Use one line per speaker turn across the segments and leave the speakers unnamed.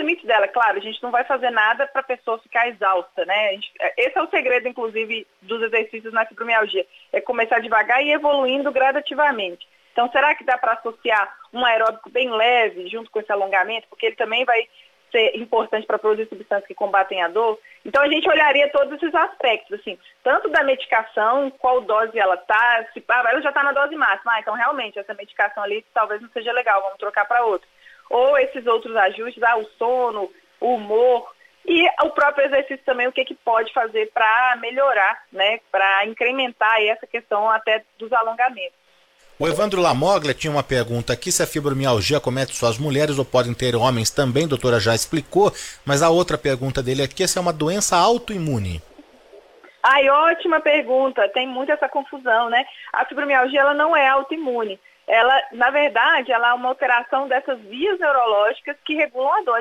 limites dela. Claro, a gente não vai fazer nada para a pessoa ficar exausta, né? Esse é o segredo, inclusive, dos exercícios na fibromialgia, é começar devagar e evoluindo gradativamente. Então, será que dá para associar um aeróbico bem leve junto com esse alongamento? Porque ele também vai ser importante para produzir substâncias que combatem a dor. Então, a gente olharia todos esses aspectos, assim, tanto da medicação, qual dose ela está, se ela já está na dose máxima, então, realmente, essa medicação ali talvez não seja legal, vamos trocar para outra. Ou esses outros ajustes, o sono, o humor, e o próprio exercício também, o que pode fazer para melhorar, né, para incrementar aí essa questão até dos alongamentos.
O Evandro Lamoglia tinha uma pergunta aqui, se a fibromialgia comete só as mulheres ou podem ter homens também, a doutora já explicou, mas a outra pergunta dele aqui é se é uma doença autoimune.
Ai, ótima pergunta, tem muito essa confusão, né? A fibromialgia, ela não é autoimune. Ela, na verdade, ela é uma alteração dessas vias neurológicas que regulam a dor.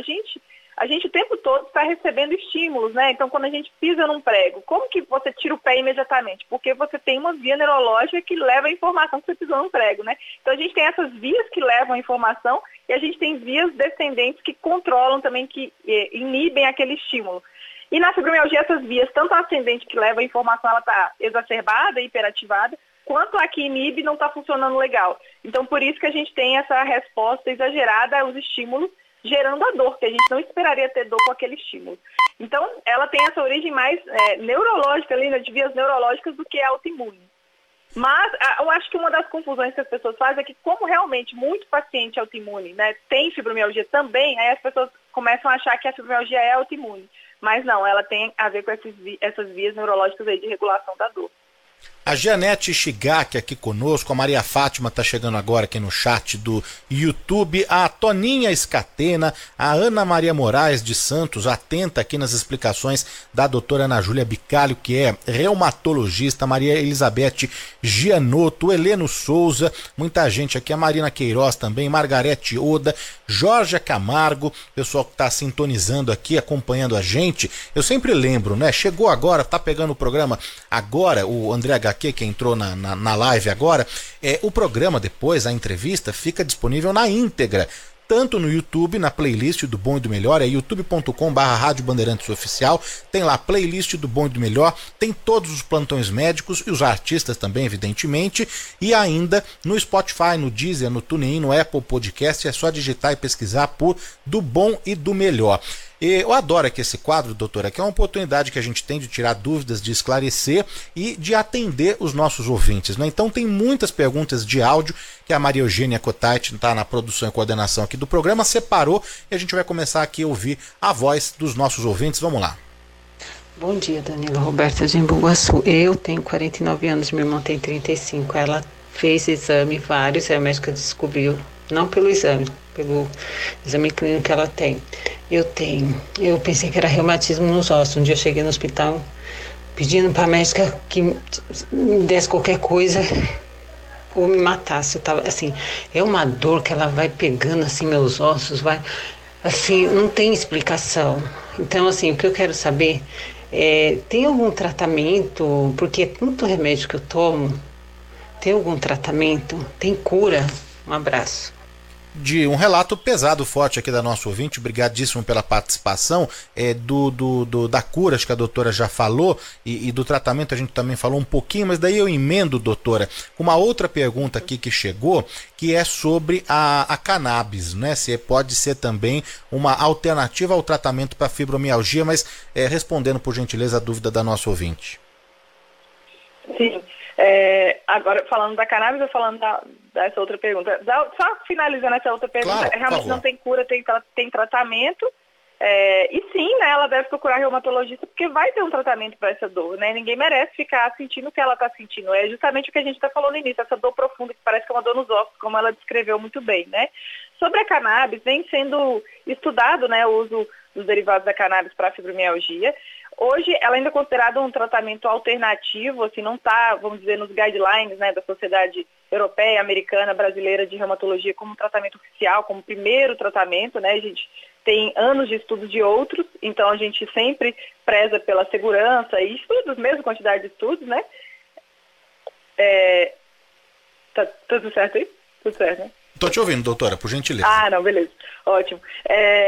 A gente o tempo todo está recebendo estímulos, né? Então, quando a gente pisa num prego, como que você tira o pé imediatamente? Porque você tem uma via neurológica que leva a informação que você pisou num prego, né? Então, a gente tem essas vias que levam a informação e a gente tem vias descendentes que controlam também, que inibem aquele estímulo. E na fibromialgia, essas vias, tanto a ascendente que leva a informação, ela está exacerbada, hiperativada, quanto a que inibe não está funcionando legal. Então, por isso que a gente tem essa resposta exagerada aos estímulos, gerando a dor, que a gente não esperaria ter dor com aquele estímulo. Então, ela tem essa origem mais neurológica, ali, de vias neurológicas, do que autoimune. Mas eu acho que uma das confusões que as pessoas fazem é que, como realmente muito paciente autoimune, né, tem fibromialgia também, aí as pessoas começam a achar que a fibromialgia é autoimune. Mas não, ela tem a ver com essas vias neurológicas aí de regulação da dor.
A Janete Shigaki aqui conosco, a Maria Fátima está chegando agora aqui no chat do YouTube, a Toninha Escatena, a Ana Maria Moraes de Santos, atenta aqui nas explicações da doutora Ana Júlia Bicalho, que é reumatologista, Maria Elizabeth Gianotto, Heleno Souza, muita gente aqui, a Marina Queiroz também, Margarete Oda, Jorge Camargo, pessoal que está sintonizando aqui, acompanhando a gente. Eu sempre lembro, né? Chegou agora, tá pegando o programa agora, o André HQ que entrou na live agora, o programa depois, a entrevista, fica disponível na íntegra, tanto no YouTube, na playlist do Bom e do Melhor, é youtube.com/Rádio Bandeirantes Oficial, tem lá a playlist do Bom e do Melhor, tem todos os plantões médicos e os artistas também, evidentemente, e ainda no Spotify, no Deezer, no TuneIn, no Apple Podcast, é só digitar e pesquisar por Do Bom e do Melhor. Eu adoro aqui esse quadro, doutora, que é uma oportunidade que a gente tem de tirar dúvidas, de esclarecer e de atender os nossos ouvintes, né? Então tem muitas perguntas de áudio que a Maria Eugênia Cotait, está na produção e coordenação aqui do programa, separou e a gente vai começar aqui a ouvir a voz dos nossos ouvintes. Vamos lá.
Bom dia, Danila Roberta de Embu-Guaçu. Eu tenho 49 anos, minha irmã tem 35. Ela fez exame vários, a médica descobriu, não pelo exame, pelo exame clínico que ela tem. Eu pensei que era reumatismo nos ossos. Um dia eu cheguei no hospital pedindo para a médica que me desse qualquer coisa ou me matasse. Eu tava assim, é uma dor que ela vai pegando assim meus ossos, vai assim, não tem explicação. Então assim, o que eu quero saber tem algum tratamento, porque tanto remédio que eu tomo, tem algum tratamento? Tem cura? Um abraço.
De um relato pesado, forte aqui da nossa ouvinte, obrigadíssimo pela participação, da cura, acho que a doutora já falou, e do tratamento a gente também falou um pouquinho, mas daí eu emendo, doutora, com uma outra pergunta aqui que chegou, que é sobre a cannabis, né? Se pode ser também uma alternativa ao tratamento para fibromialgia, mas respondendo por gentileza a dúvida da nossa ouvinte.
Sim. Agora, falando da cannabis ou falando dessa outra pergunta? Só finalizando essa outra pergunta,
claro,
realmente não tem cura, tem tratamento, e sim, né, ela deve procurar reumatologista, porque vai ter um tratamento para essa dor, né? Ninguém merece ficar sentindo o que ela está sentindo. É justamente o que a gente está falando no início, essa dor profunda que parece que é uma dor nos ossos, como ela descreveu muito bem, né? Sobre a cannabis, vem sendo estudado, né, o uso dos derivados da cannabis para a fibromialgia. Hoje, ela ainda é considerada um tratamento alternativo, assim, não está, vamos dizer, nos guidelines, né, da Sociedade Europeia, Americana, Brasileira de Reumatologia como um tratamento oficial, como primeiro tratamento, né? A gente tem anos de estudos de outros, então a gente sempre preza pela segurança e estudos, mesmo quantidade de estudos, né? Tá tudo certo aí? Tudo certo, né?
Estou te ouvindo, doutora, por gentileza.
Ah, não, beleza. Ótimo.